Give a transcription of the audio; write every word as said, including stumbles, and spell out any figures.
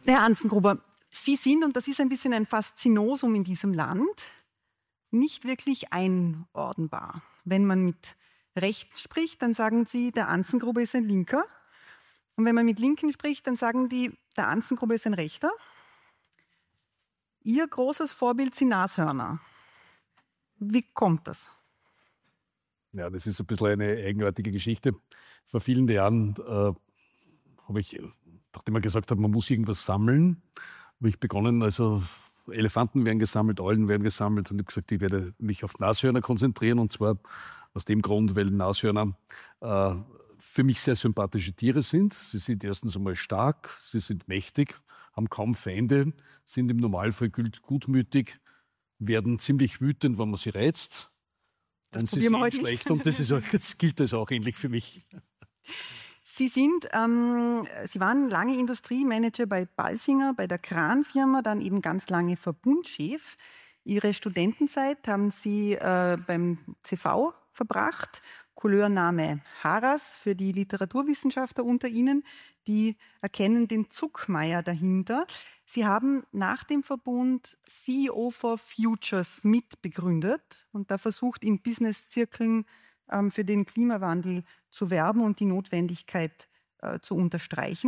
Herr Anzengruber, Sie sind, und das ist ein bisschen ein Faszinosum in diesem Land, nicht wirklich einordnbar. Wenn man mit rechts spricht, dann sagen Sie, der Anzengruber ist ein Linker. Und wenn man mit Linken spricht, dann sagen die, der Anzengruber ist ein Rechter. Ihr großes Vorbild sind Nashörner. Wie kommt das? Ja, das ist ein bisschen eine eigenartige Geschichte. Vor vielen Jahren äh, habe ich, nachdem man gesagt hat, man muss irgendwas sammeln, habe ich begonnen, also Elefanten werden gesammelt, Eulen werden gesammelt und ich habe gesagt, ich werde mich auf Nashörner konzentrieren, und zwar aus dem Grund, weil Nashörner äh, für mich sehr sympathische Tiere sind. Sie sind erstens einmal stark, sie sind mächtig, haben kaum Feinde, sind im Normalfall gutmütig, werden ziemlich wütend, wenn man sie reizt. Das und sie probieren wir sehen heute schlecht nicht. und das ist auch, jetzt gilt das auch ähnlich für mich. Sie sind, ähm, Sie waren lange Industriemanager bei Palfinger, bei der Kranfirma, dann eben ganz lange Verbundchef. Ihre Studentenzeit haben Sie äh, beim C V verbracht. Couleurname Harras für die Literaturwissenschaftler unter Ihnen, die erkennen den Zuckmeier dahinter. Sie haben nach dem Verbund C E O for Futures mitbegründet und da versucht, in Businesszirkeln ähm, für den Klimawandel zu werben und die Notwendigkeit äh, zu unterstreichen.